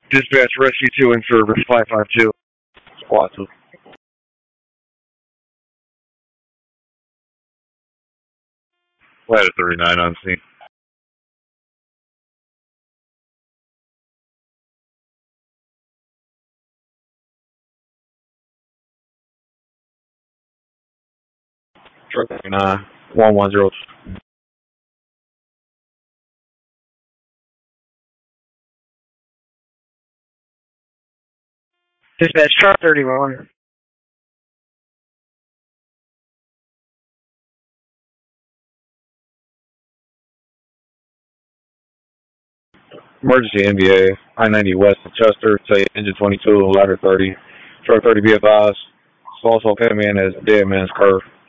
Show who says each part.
Speaker 1: Dispatch Rescue 2 in service 552.
Speaker 2: Squad 2.
Speaker 3: Ladder 39 on scene.
Speaker 2: Truck 39, 110.
Speaker 4: Dispatch truck 31.
Speaker 2: Emergency NBA, I-90 West of Chester, say engine 22, ladder 30. Truck 30 be advised. It's also came in as dead man's curve.